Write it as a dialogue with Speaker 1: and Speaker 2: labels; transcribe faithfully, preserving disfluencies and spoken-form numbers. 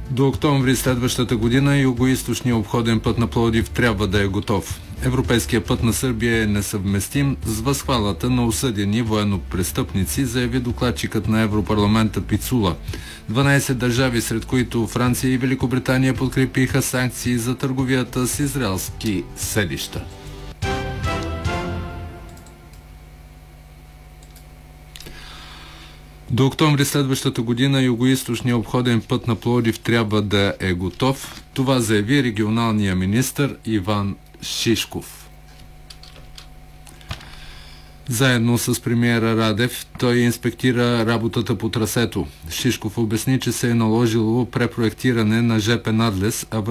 Speaker 1: До октомври следващата година югоизточният обходен път на Пловдив трябва да е готов. Европейският път на Сърбия е несъвместим с възхвалата на осъдени военнопрестъпници, заяви докладчикът на Европарламента Пицула. дванайсет държави, сред които Франция и Великобритания, подкрепиха санкции за търговията с израелски селища. До октомври следващата година югоизточният обходен път на Пловдив трябва да е готов. Това заяви регионалният министър Иван Шишков. Заедно с премиера Радев той инспектира работата по трасето. Шишков обясни, че се е наложило препроектиране на жп надлез, а